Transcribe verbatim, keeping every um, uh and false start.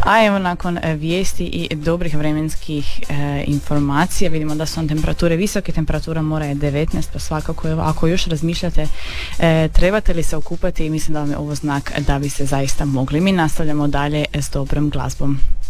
A evo nakon e, vijesti i dobrih vremenskih e, informacija vidimo da su nam temperature visoke, temperatura mora je devetnaest, pa svakako evo, ako još razmišljate e, trebate li se okupati, mislim da vam je ovo znak da bi se zaista mogli. Mi nastavljamo dalje s dobrom glazbom.